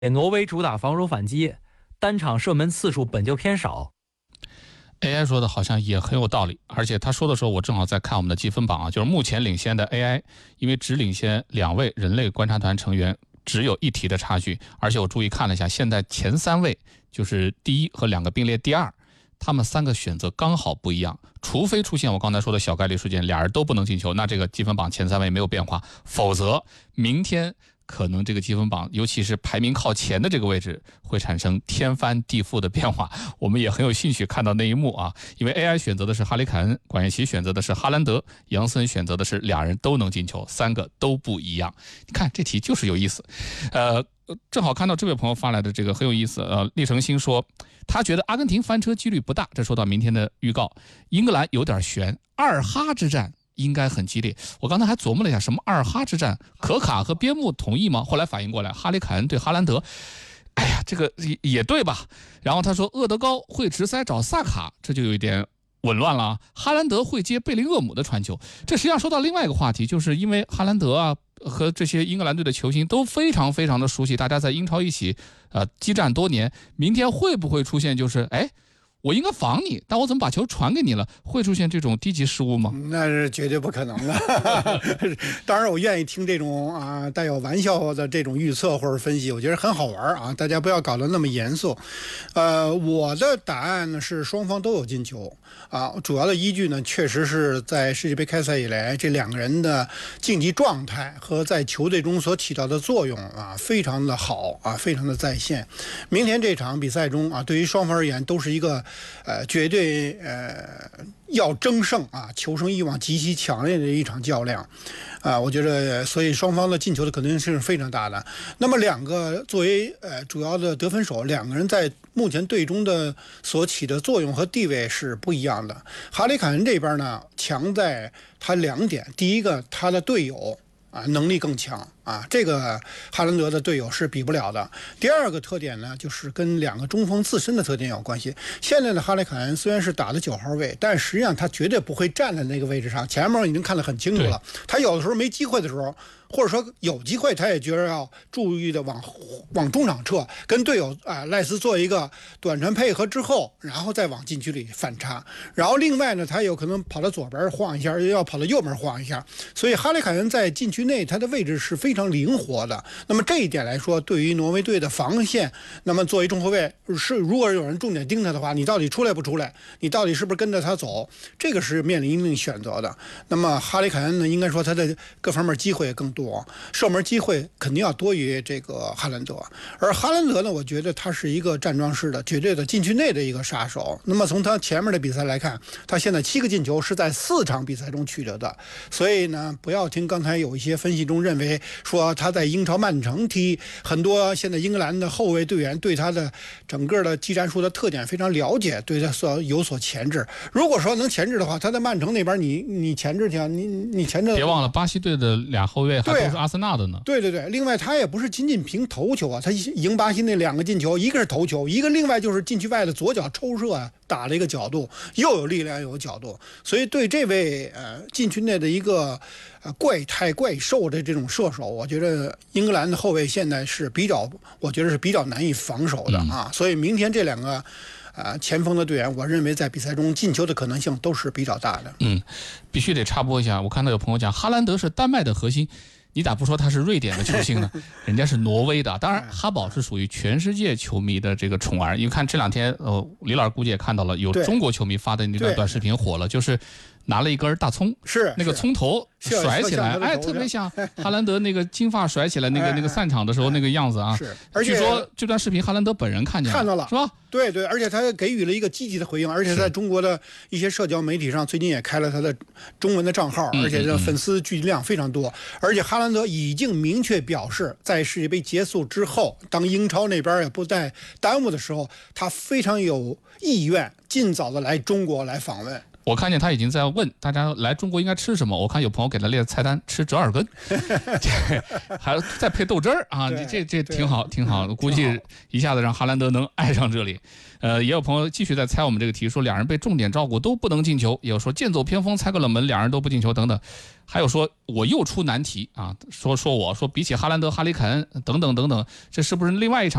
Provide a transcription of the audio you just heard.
挪威主打防守反击，单场射门次数本就偏少。 AI 说的好像也很有道理，而且他说的时候，我正好在看我们的积分榜啊，就是目前领先的 AI， 因为只领先2位人类观察团成员，只有1题的差距。而且我注意看了一下，现在前3位就是第1和2个并列第2，他们3个选择刚好不一样。除非出现我刚才说的小概率事件，俩人都不能进球，那这个积分榜前3位没有变化，否则明天可能这个积分榜，尤其是排名靠前的这个位置，会产生天翻地覆的变化。我们也很有兴趣看到那一幕啊，因为 AI 选择的是哈里凯恩，管乐奇选择的是哈兰德，杨森选择的是俩人都能进球，3个都不一样。你看这题就是有意思。正好看到这位朋友发来的这个很有意思。厉成新说，他觉得阿根廷翻车几率不大。这说到明天的预告，英格兰有点悬，2哈之战应该很激烈。我刚才还琢磨了一下，什么2哈之战，可卡和边牧同意吗？后来反应过来，哈里凯恩对哈兰德，哎呀，这个也对吧？然后他说，厄德高会直塞找萨卡，这就有一点紊乱了啊。哈兰德会接贝林厄姆的传球，这实际上说到另外一个话题，就是因为哈兰德啊和这些英格兰队的球星都非常非常的熟悉，大家在英超一起激战多年，明天会不会出现就是我应该防你，但我怎么把球传给你了？会出现这种低级失误吗？ 那是绝对不可能的。当然，我愿意听这种带有玩笑的这种预测或者分析，我觉得很好玩啊。大家不要搞得那么严肃。我的答案呢是双方都有进球啊。主要的依据呢，确实是在世界杯开赛以来，这2个人的竞技状态和在球队中所起到的作用啊，非常的好啊，非常的在线。明天这场比赛中啊，对于双方而言都是一个绝对要争胜啊，求胜欲望极其强烈的一场较量啊，我觉得所以双方的进球的可能性是非常大的。那么2个作为主要的得分手，2个人在目前队中的所起的作用和地位是不一样的。哈里凯恩这边呢，强在他2点，第一个他的队友能力更强啊，这个哈兰德的队友是比不了的。第2个特点呢，就是跟2个中锋自身的特点有关系。现在的哈里凯恩虽然是打的9号位，但实际上他绝对不会站在那个位置上，前面已经看得很清楚了。他有的时候没机会的时候，或者说有机会，他也觉得要注意的往中场撤，跟队友赖斯做一个短传配合之后，然后再往禁区里反插。然后另外呢，他有可能跑到左边晃一下，又要跑到右边晃一下。所以哈里凯恩在禁区内他的位置是非常灵活的。那么这一点来说，对于挪威队的防线，那么作为中后卫如果有人重点盯他的话，你到底出来不出来？你到底是不是跟着他走？这个是面临一定选择的。那么哈里凯恩呢，应该说他的各方面机会更多，射门机会肯定要多于这个哈兰德。而哈兰德呢，我觉得他是一个站桩式的绝对的禁区内的一个杀手。那么从他前面的比赛来看，他现在7个进球是在4场比赛中取得的。所以呢，不要听刚才有一些分析中认为说他在英超曼城踢，很多现在英格兰的后卫队员对他的整个的技战术的特点非常了解，对他有所钳制。如果说能钳制的话，他在曼城那边你钳制去啊，你钳制。 别忘了巴西队的2后卫还都是阿森纳的呢。 对。另外他也不是仅仅凭头球啊，他赢巴西那2个进球，一个是头球，一个另外就是禁区外的左脚抽射打了一个角度，又有力量又有角度。所以对这位禁区内的一个怪胎怪兽的这种射手，我觉得英格兰的后卫现在是比较难以防守的啊。所以明天这2个前锋的队员，我认为在比赛中进球的可能性都是比较大的。 必须得插播一下，我看到有朋友讲哈兰德是丹麦的核心，你咋不说他是瑞典的球星呢？人家是挪威的。当然哈堡是属于全世界球迷的这个宠儿，因为看这2天李老师估计也看到了，有中国球迷发的那段短视频火了，就是拿了一根大葱， 是那个葱头甩起来，特别像哈兰德那个金发甩起来那个散场的时候那个样子啊。 是，而且据说这段视频哈兰德本人看到了，是吧？ 对，而且他给予了一个积极的回应，而且在中国的一些社交媒体上最近也开了他的中文的账号，而且这粉丝聚集量非常多。而且哈兰德已经明确表示，在世界杯结束之后，当英超那边也不再耽误的时候，他非常有意愿尽早的来中国来访问。 我看见他已经在问大家来中国应该吃什么，我看有朋友给他列菜单，吃折耳根，还再配豆汁儿啊，这挺好，挺好。估计一下子让哈兰德能爱上这里。也有朋友继续在猜我们这个题，说两人被重点照顾都不能进球，也有说剑走偏锋猜个冷门，两人都不进球等等。还有说我又出难题啊，说比起哈兰德、哈里凯恩等等等等，这是不是另外一场